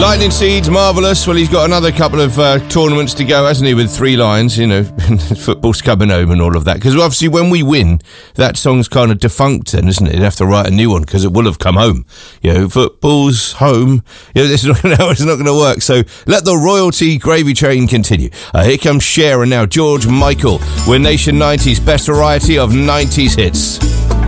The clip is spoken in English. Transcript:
Lightning Seeds, marvellous. Well, he's got another couple of tournaments to go, hasn't he, with 3 lines, you know, football's coming home and all of that. Because obviously when we win, that song's kind of defunct then, isn't it? You'd have to write a new one because it will have come home. You know, football's home. You know, it's not going to work. So let the royalty gravy train continue. Here comes Cher and now George Michael. We're Nation 90s, best variety of 90s hits.